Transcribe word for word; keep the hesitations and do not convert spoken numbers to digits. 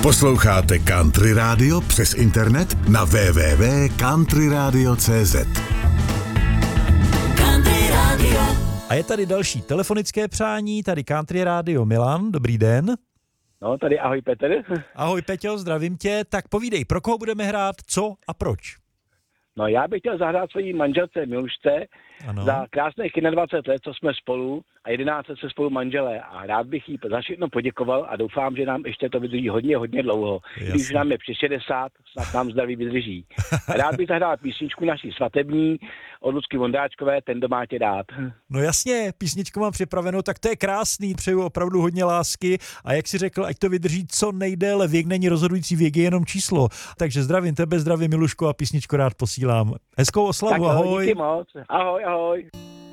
Posloucháte Country Radio přes internet na w w w tečka country radio tečka c z. Country Radio. A je tady další telefonické přání, tady Country Radio Milan, dobrý den. No, tady ahoj Petr. Ahoj Peťo, zdravím tě. Tak povídej, pro koho budeme hrát, co a proč? No, já bych chtěl zahrát svojí manželce Milušce Ano. za krásných dvacet let, co jsme spolu a jedenáct let se spolu manželé. A rád bych jí za všechno poděkoval a doufám, že nám ještě to vydrží hodně, hodně dlouho. Jasně. Když nám je přes šedesát, snad nám zdraví vydrží. A rád bych zahrál písničku naší svatební od Lucky Vondráčkové, Ten, kdo má tě rád. No jasně, písničku mám připravenou, tak to je krásný, přeju opravdu hodně lásky a jak si řekl, ať to vydrží co nejdéle, věk není rozhodující, věk je jenom číslo. Takže zdravím tebe, zdravím Miluško a písničku rád posílám. Hezkou oslavu, Tak, ahoj. díky moc. Ahoj, ahoj.